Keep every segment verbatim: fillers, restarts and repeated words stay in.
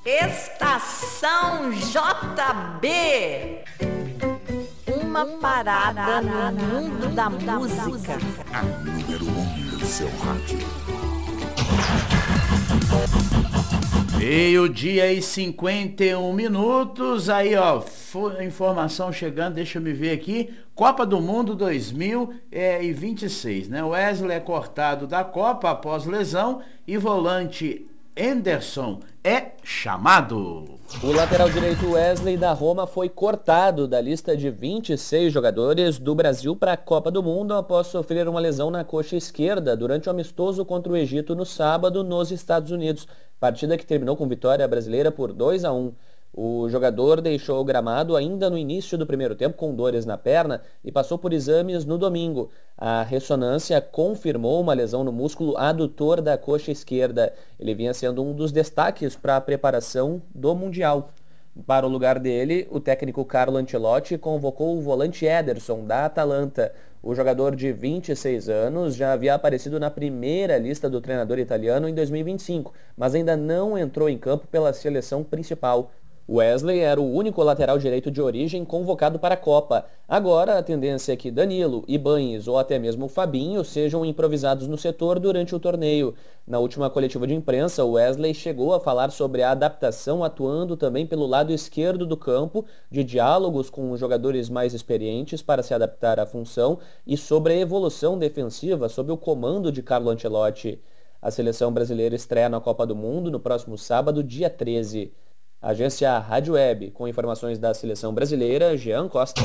Estação J B. Uma parada no mundo da música. A número um no seu rádio. Meio-dia e cinquenta e um minutos. Aí, ó, informação chegando, deixa eu me ver aqui. Copa do Mundo dois mil e vinte e seis, né? Wesley é cortado da Copa após lesão e volante Henderson é chamado. O lateral direito Wesley da Roma foi cortado da lista de vinte e seis jogadores do Brasil para a Copa do Mundo após sofrer uma lesão na coxa esquerda durante o amistoso contra o Egito no sábado nos Estados Unidos, partida que terminou com vitória brasileira por dois a um. O jogador deixou o gramado ainda no início do primeiro tempo com dores na perna e passou por exames no domingo. A ressonância confirmou uma lesão no músculo adutor da coxa esquerda. Ele vinha sendo um dos destaques para a preparação do Mundial. Para o lugar dele, o técnico Carlo Ancelotti convocou o volante Ederson, da Atalanta. O jogador de vinte e seis anos já havia aparecido na primeira lista do treinador italiano em dois mil e vinte e cinco, mas ainda não entrou em campo pela seleção principal. Wesley era o único lateral direito de origem convocado para a Copa. Agora, a tendência é que Danilo, Ibañez ou até mesmo Fabinho sejam improvisados no setor durante o torneio. Na última coletiva de imprensa, Wesley chegou a falar sobre a adaptação atuando também pelo lado esquerdo do campo, de diálogos com os jogadores mais experientes para se adaptar à função e sobre a evolução defensiva sob o comando de Carlo Ancelotti. A seleção brasileira estreia na Copa do Mundo no próximo sábado, dia treze. Agência Rádio Web, com informações da seleção brasileira, Jean Costa.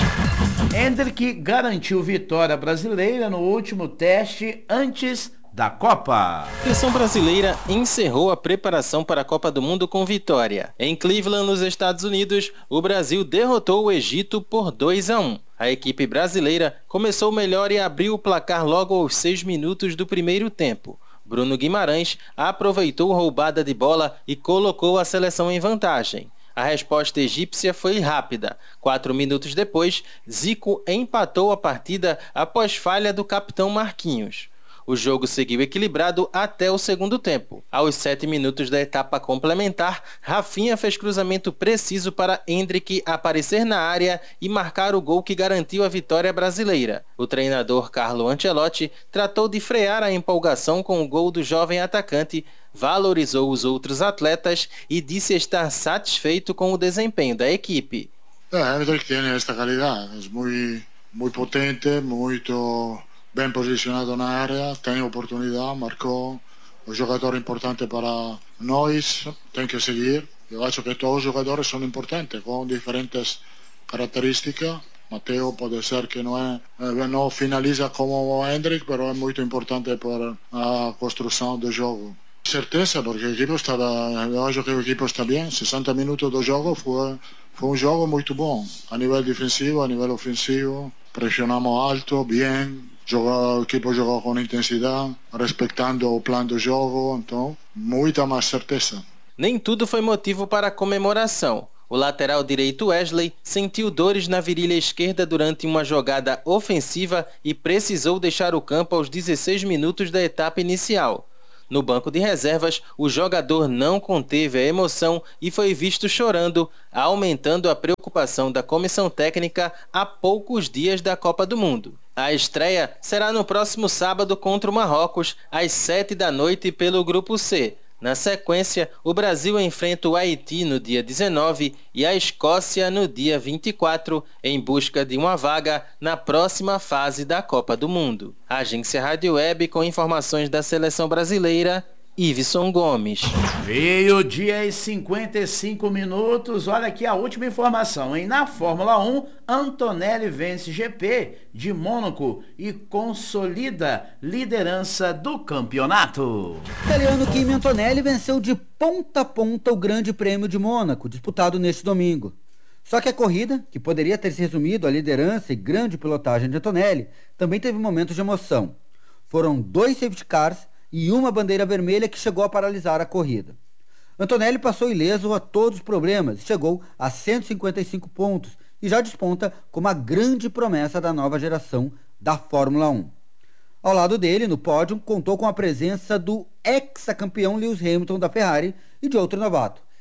Hendrick garantiu vitória brasileira no último teste antes da Copa. A seleção brasileira encerrou a preparação para a Copa do Mundo com vitória. Em Cleveland, nos Estados Unidos, o Brasil derrotou o Egito por dois a um. A equipe brasileira começou melhor e abriu o placar logo aos seis minutos do primeiro tempo. Bruno Guimarães aproveitou roubada de bola e colocou a seleção em vantagem. A resposta egípcia foi rápida. Quatro minutos depois, Zico empatou a partida após falha do capitão Marquinhos. O jogo seguiu equilibrado até o segundo tempo. Aos sete minutos da etapa complementar, Rafinha fez cruzamento preciso para Hendrick aparecer na área e marcar o gol que garantiu a vitória brasileira. O treinador Carlo Ancelotti tratou de frear a empolgação com o gol do jovem atacante, valorizou os outros atletas e disse estar satisfeito com o desempenho da equipe. Hendrick tem esta qualidade, é muito, muito potente, muito bem posicionado na área, tem oportunidade, marcou, um jogador importante para nós, tem que seguir. Eu acho que todos os jogadores são importantes, com diferentes características. Mateo pode ser que não, é, não finaliza como o Hendrick, mas é muito importante para a construção do jogo. Certeza, porque o equipo está, eu acho que o equipo está bem. sessenta minutos do jogo foi, foi um jogo muito bom, a nível defensivo, a nível ofensivo. Pressionamos alto, bem. Jogou, o equipo jogou com intensidade, respeitando o plano do jogo, então, muita mais certeza. Nem tudo foi motivo para a comemoração. O lateral direito Wesley sentiu dores na virilha esquerda durante uma jogada ofensiva e precisou deixar o campo aos dezesseis minutos da etapa inicial. No banco de reservas, o jogador não conteve a emoção e foi visto chorando, aumentando a preocupação da comissão técnica a poucos dias da Copa do Mundo. A estreia será no próximo sábado contra o Marrocos, às sete da noite pelo Grupo C. Na sequência, o Brasil enfrenta o Haiti no dia dezenove e a Escócia no dia vinte e quatro, em busca de uma vaga na próxima fase da Copa do Mundo. Agência Rádio Web com informações da seleção brasileira, Iveson Gomes. Meio-dia e cinquenta e cinco minutos. Olha aqui a última informação, hein? Na Fórmula um, Antonelli vence G P de Mônaco e consolida liderança do campeonato. O italiano Kimi Antonelli venceu de ponta a ponta o Grande Prêmio de Mônaco, disputado neste domingo. Só que a corrida, que poderia ter se resumido à liderança e grande pilotagem de Antonelli, também teve momentos de emoção. Foram dois safety cars e uma bandeira vermelha que chegou a paralisar a corrida. Antonelli passou ileso a todos os problemas e chegou a cento e cinquenta e cinco pontos e já desponta como a grande promessa da nova geração da Fórmula um. Ao lado dele, no pódio, contou com a presença do ex-campeão Lewis Hamilton da Ferrari e de outro novato,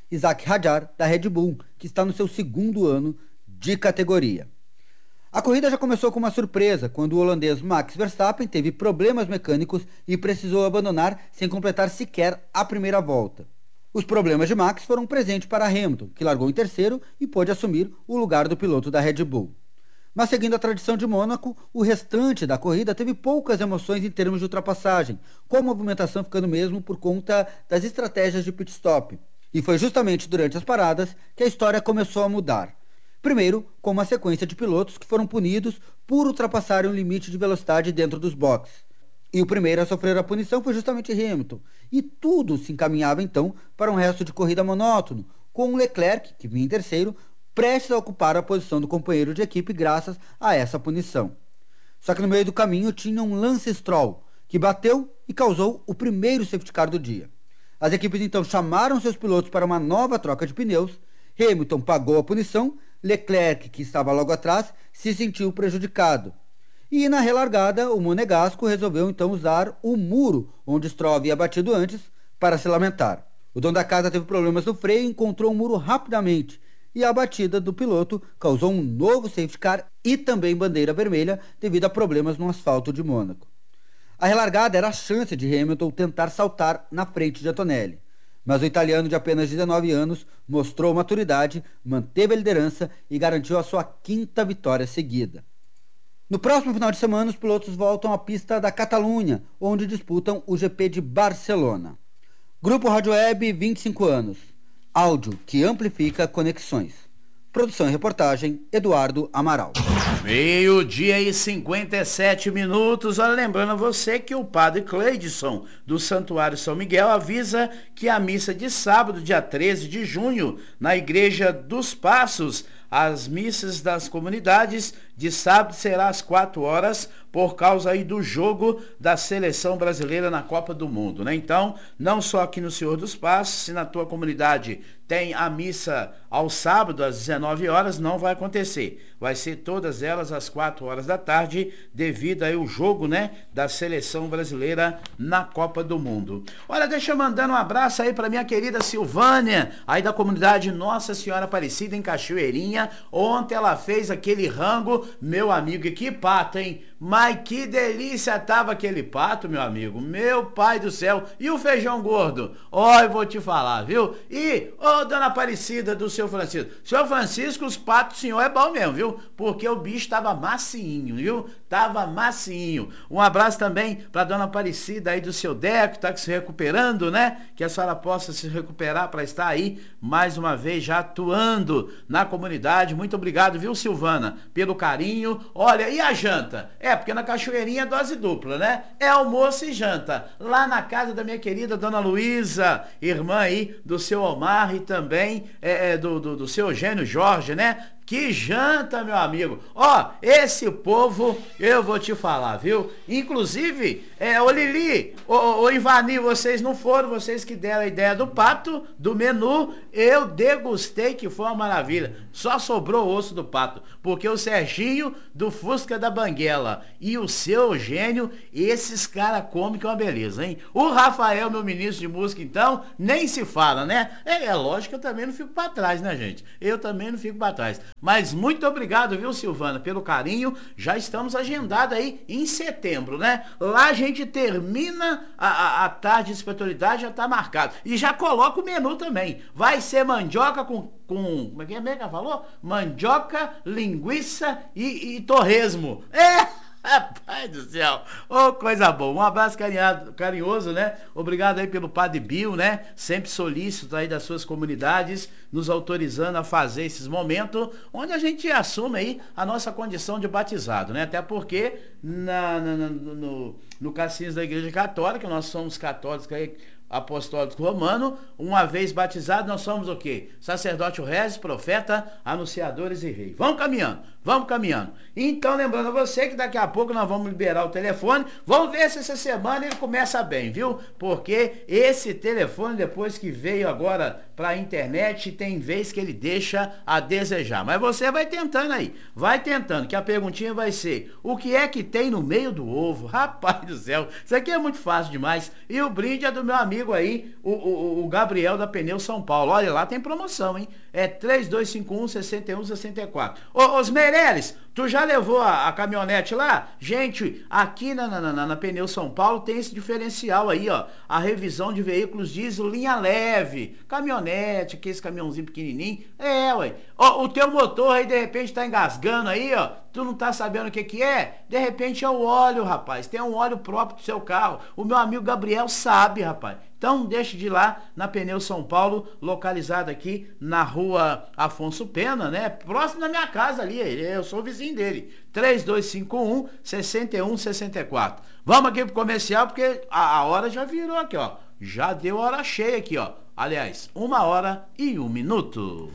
Isack Hadjar, da Red Bull, que está no seu segundo ano de categoria. A corrida já começou com uma surpresa, quando o holandês Max Verstappen teve problemas mecânicos e precisou abandonar sem completar sequer a primeira volta. Os problemas de Max foram um presente para Hamilton, que largou em terceiro e pôde assumir o lugar do piloto da Red Bull. Mas seguindo a tradição de Mônaco, o restante da corrida teve poucas emoções em termos de ultrapassagem, com a movimentação ficando mesmo por conta das estratégias de pit stop. E foi justamente durante as paradas que a história começou a mudar. Primeiro, com uma sequência de pilotos que foram punidos por ultrapassarem o limite de velocidade dentro dos boxes. E o primeiro a sofrer a punição foi justamente Hamilton. E tudo se encaminhava então para um resto de corrida monótono, com Leclerc, que vinha em terceiro, prestes a ocupar a posição do companheiro de equipe graças a essa punição. Só que no meio do caminho tinha um Lance Stroll, que bateu e causou o primeiro safety car do dia. As equipes então chamaram seus pilotos para uma nova troca de pneus. Hamilton pagou a punição, Leclerc, que estava logo atrás, se sentiu prejudicado. E na relargada, o monegasco resolveu então usar o muro onde Stroll havia batido antes para se lamentar. O dono da casa teve problemas no freio e encontrou o muro rapidamente, e a batida do piloto causou um novo safety car e também bandeira vermelha devido a problemas no asfalto de Mônaco. A relargada era a chance de Hamilton tentar saltar na frente de Antonelli. Mas o italiano de apenas dezenove anos mostrou maturidade, manteve a liderança e garantiu a sua quinta vitória seguida. No próximo final de semana, os pilotos voltam à pista da Catalunha, onde disputam o G P de Barcelona. Grupo Rádio Web, vinte e cinco anos. Áudio que amplifica conexões. Produção e reportagem, Eduardo Amaral. Meio-dia e cinquenta e sete minutos. Olha, lembrando a você que o padre Cleidson, do Santuário São Miguel, avisa que a missa de sábado, dia treze de junho, na Igreja dos Passos, as missas das comunidades de sábado será às quatro horas, por causa aí do jogo da seleção brasileira na Copa do Mundo, né? Então, não só aqui no Senhor dos Passos, se na tua comunidade tem a missa ao sábado às dezenove horas, não vai acontecer. Vai ser todas elas às quatro horas da tarde, devido aí ao jogo, né, da seleção brasileira na Copa do Mundo. Olha, deixa eu mandar um abraço aí para minha querida Silvânia, aí da comunidade Nossa Senhora Aparecida em Cachoeirinha. Ontem ela fez aquele rango, meu amigo, e que pato, hein? Mas que delícia tava aquele pato, meu amigo. Meu pai do céu. E o feijão gordo? Ó, eu vou te falar, viu? E, ô, dona Aparecida do seu Francisco. Seu Francisco, os patos do senhor é bom mesmo, viu? Porque o bicho tava macinho, viu? Tava macinho. Um abraço também pra dona Aparecida aí do seu Deco, tá se recuperando, né? Que a senhora possa se recuperar para estar aí mais uma vez já atuando na comunidade. Muito obrigado, viu, Silvana, pelo carinho. Olha, e a janta? É, porque na Cachoeirinha é dose dupla, né? É almoço e janta. Lá na casa da minha querida dona Luísa, irmã aí do seu Omar e também é, é, do, do, do seu Eugênio Jorge, né? Que janta, meu amigo. Ó, esse povo, eu vou te falar, viu? Inclusive, é, ô Lili, ô, ô Ivani, vocês não foram, vocês que deram a ideia do pato, do menu, eu degustei, que foi uma maravilha. Só sobrou o osso do pato, porque o Serginho do Fusca da Banguela e o seu Eugênio, esses caras comem que é uma beleza, hein? O Rafael, meu ministro de música, então, nem se fala, né? É, é lógico que eu também não fico pra trás, né, gente? Eu também não fico pra trás. Mas muito obrigado, viu, Silvana, pelo carinho. Já estamos agendados aí em setembro, né? Lá a gente termina a, a, a tarde de espiritualidade, já tá marcado. E já coloca o menu também. Vai ser mandioca com... com como é que é mesmo que ela falou? Mandioca, linguiça e, e torresmo. É! Rapaz do céu, ô oh, coisa boa, um abraço carinhado, carinhoso, né? Obrigado aí pelo Padre Bill, né? Sempre solícito aí das suas comunidades, nos autorizando a fazer esses momentos onde a gente assume aí a nossa condição de batizado, né? Até porque na, na, na, no, no Catecismo da Igreja Católica, nós somos católicos aí, apostólico romano, uma vez batizado, nós somos o quê? Sacerdote, reis, profeta, anunciadores e reis. Vamos caminhando, vamos caminhando. Então, lembrando a você que daqui a pouco nós vamos liberar o telefone. Vamos ver se essa semana ele começa bem, viu? Porque esse telefone, depois que veio agora para a internet, tem vez que ele deixa a desejar. Mas você vai tentando aí, vai tentando, que a perguntinha vai ser: o que é que tem no meio do ovo? Rapaz do céu, isso aqui é muito fácil demais. E o brinde é do meu amigo amigo aí, o, o, o Gabriel da Pneu São Paulo. Olha, lá tem promoção, hein? É três dois cinco um, seis um seis quatro. Ô, os Meireles, tu já levou a, a caminhonete lá? Gente, aqui na, na, na, na Pneu São Paulo tem esse diferencial aí, ó. A revisão de veículos diesel linha leve. Caminhonete, que esse caminhãozinho pequenininho. É, ué. Ó, o teu motor aí, de repente, tá engasgando aí, ó. Tu não tá sabendo o que que é? De repente é o óleo, rapaz. Tem um óleo próprio do seu carro. O meu amigo Gabriel sabe, rapaz. Então não deixe de ir lá na Pneu São Paulo, localizada aqui na rua Afonso Pena, né? Próximo da minha casa ali, eu sou o vizinho dele. três dois cinco um, seis um seis quatro. Vamos aqui pro comercial, porque a, a hora já virou aqui, ó. Já deu hora cheia aqui, ó. Aliás, uma hora e um minuto.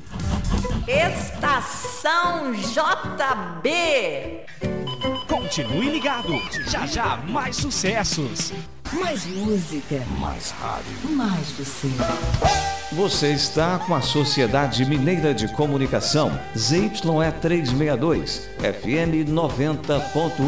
Estação J B. Continue ligado, já já mais sucessos. Mais música. Mais rádio. Mais você. Você está com a Sociedade Mineira de Comunicação, Z Y E trezentos e sessenta e dois, F M noventa ponto um.